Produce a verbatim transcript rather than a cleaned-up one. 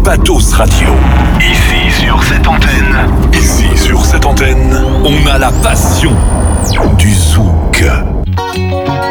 Patos Radio. Ici sur cette antenne. Ici sur cette antenne, on a la passion du zouk.